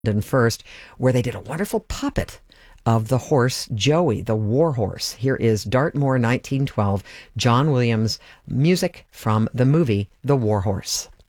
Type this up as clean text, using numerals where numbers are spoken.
London first, where they did a wonderful puppet of the horse Joey, the war horse. Here is Dartmoor 1912, John Williams music from the movie The War Horse.